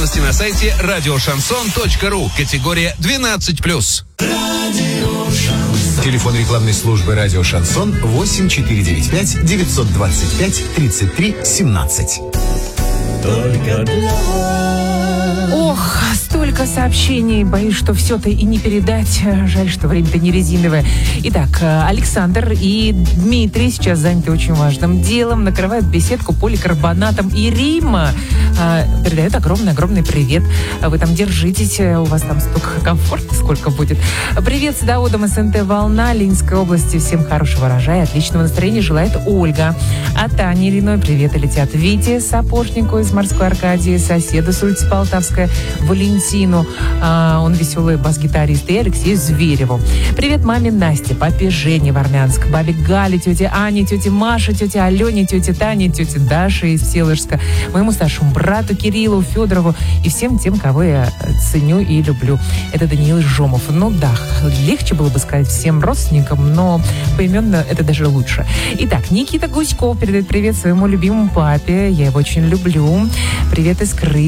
Подробности на сайте радиошансон.ру. Категория 12+. Телефон рекламной службы «Радио Шансон» 8495 925 33 17. Только для вас. Ох, столько сообщений. Боюсь, что все-то и не передать. Жаль, что время-то не резиновое. Итак, Александр и Дмитрий сейчас заняты очень важным делом. Накрывают беседку поликарбонатом. И Рима передает огромный-огромный привет. Вы там держитесь. У вас там столько комфорта, сколько будет. Привет с Даудом, СНТ «Волна», Ленинской области. Всем хорошего урожая, отличного настроения желает Ольга. А Тане Ильиной приветы летят Вите Сапожнику из Морской Аркадии, соседу с улицы Полтавская Валентину. Он веселый бас-гитарист. И Алексею Звереву. Привет маме Насте, папе Жене в Армянск, бабе Гале, тете Ане, тете Маше, тете Алене, тете Тане, тете Даше из Всеволожска, моему старшему брату Кириллу, Федорову и всем тем, кого я ценю и люблю. Это Даниил Жомов. Ну да, легче было бы сказать всем родственникам, но поименно это даже лучше. Итак, Никита Гуськов передает привет своему любимому папе. Я его очень люблю. Привет из Крыма.